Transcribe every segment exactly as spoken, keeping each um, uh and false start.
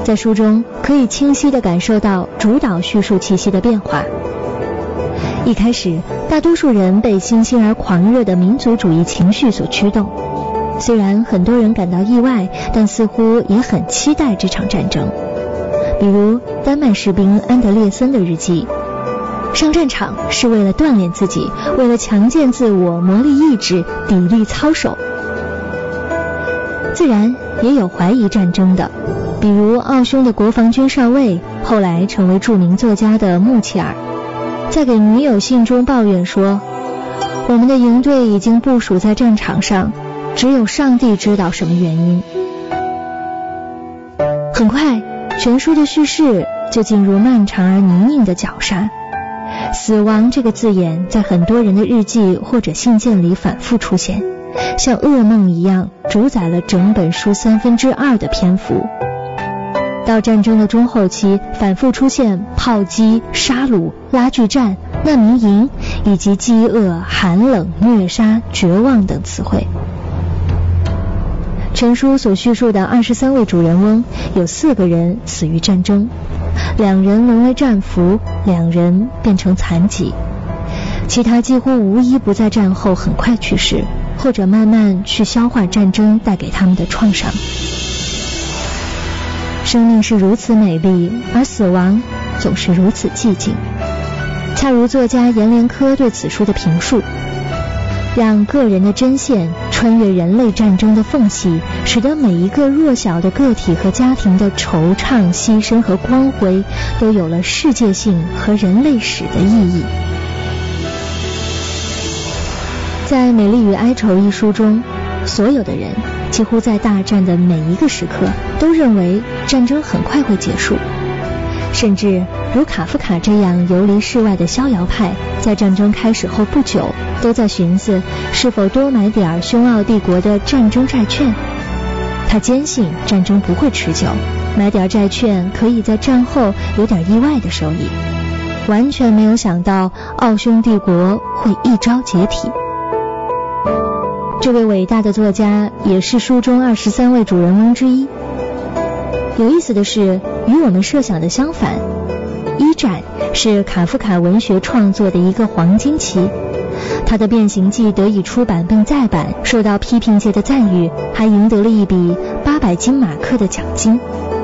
在书中可以清晰地感受到主导叙述气息的变化。一开始，大多数人被新兴而狂热的民族主义情绪所驱动，虽然很多人感到意外，但似乎也很期待这场战争。比如丹麦士兵安德烈森的日记，上战场是为了锻炼自己，为了强健自我，磨砺意志，砥砺操守。自然也有怀疑战争的，比如奥匈的国防军少尉，后来成为著名作家的穆切尔，在给女友信中抱怨说，我们的营队已经部署在战场上，只有上帝知道什么原因。很快，全书的叙事就进入漫长而泥泞的绞杀。死亡这个字眼在很多人的日记或者信件里反复出现，像噩梦一样主宰了整本书三分之二的篇幅。到战争的中后期，反复出现炮击、杀戮、拉锯战、难民营以及饥饿、寒冷、虐杀、绝望等词汇。全书所叙述的二十三位主人翁，有四个人死于战争，两人沦为战俘，两人变成残疾，其他几乎无一不在战后很快去世，或者慢慢去消化战争带给他们的创伤。生命是如此美丽，而死亡总是如此寂静。恰如作家阎连科对此书的评述，让个人的针线穿越人类战争的缝隙，使得每一个弱小的个体和家庭的惆怅、牺牲和光辉都有了世界性和人类史的意义。在《美丽与哀愁》一书中，所有的人几乎在大战的每一个时刻都认为战争很快会结束，甚至如卡夫卡这样游离世外的逍遥派，在战争开始后不久都在寻思是否多买点匈奥帝国的战争债券。他坚信战争不会持久，买点债券可以在战后有点意外的收益，完全没有想到奥匈帝国会一朝解体。这位伟大的作家也是书中二十三位主人翁之一。有意思的是，与我们设想的相反，一战是卡夫卡文学创作的一个黄金期，他的《变形记》得以出版并再版，受到批评界的赞誉，还赢得了一笔八百金马克的奖金。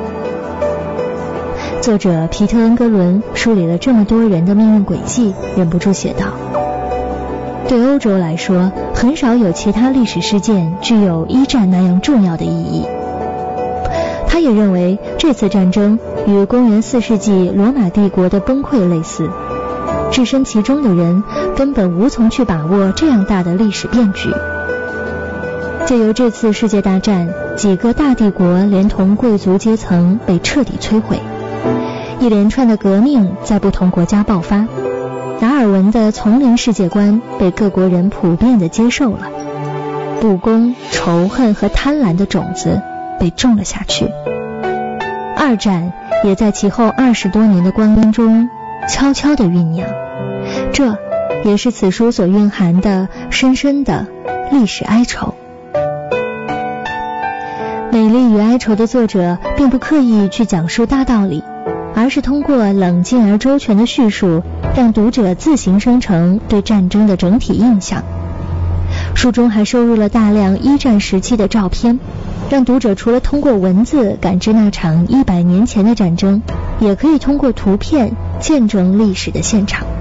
作者皮特·恩格伦梳理了这么多人的命运轨迹，忍不住写道，对欧洲来说，很少有其他历史事件具有一战那样重要的意义。他也认为这次战争与公元四世纪罗马帝国的崩溃类似，置身其中的人根本无从去把握这样大的历史变局。借由这次世界大战，几个大帝国连同贵族阶层被彻底摧毁，一连串的革命在不同国家爆发，达尔文的丛林世界观被各国人普遍地接受了，不公、仇恨和贪婪的种子被种了下去。二战也在其后二十多年的光阴中悄悄地酝酿，这也是此书所蕴含的深深的历史哀愁。《美丽与哀愁》的作者并不刻意去讲述大道理，而是通过冷静而周全的叙述，让读者自行生成对战争的整体印象。书中还收录了大量一战时期的照片，让读者除了通过文字感知那场一百年前的战争，也可以通过图片见证历史的现场。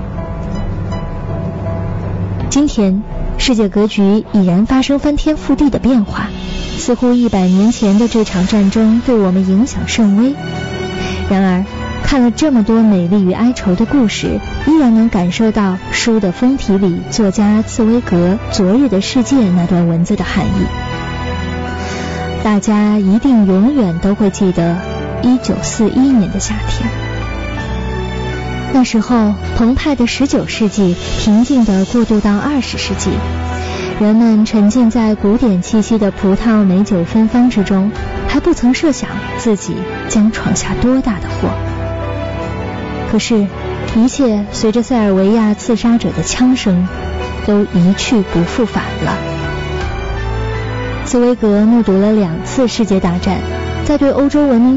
今天世界格局已然发生翻天覆地的变化，似乎一百年前的这场战争对我们影响甚微。然而看了这么多美丽与哀愁的故事，依然能感受到书的封题里作家茨威格《昨日的世界》那段文字的含义。大家一定永远都会记得一九四一年的夏天，那时候澎湃的十九世纪平静地过渡到二十世纪，人们沉浸在古典气息的葡萄美酒芬芳之中，还不曾设想自己将闯下多大的祸。可是一切随着塞尔维亚刺杀者的枪声都一去不复返了。茨威格目睹了两次世界大战，在对欧洲文明